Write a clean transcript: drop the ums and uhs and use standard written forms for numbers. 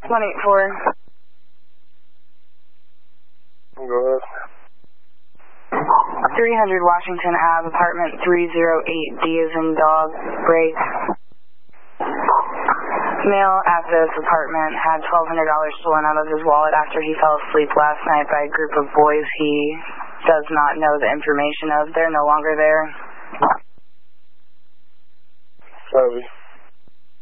184. Go ahead. 300 Washington Ave, apartment 308, D as in dog, break. Male at this apartment had $1,200 stolen out of his wallet after he fell asleep last night by a group of boys he does not know the information of. They're no longer there. Copy.